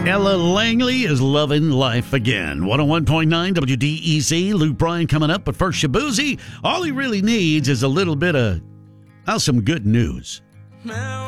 Ella Langley is loving life again. 101.9 WDEC. Luke Bryan coming up, but first Shabuzi. All he really needs is a little bit of some good news.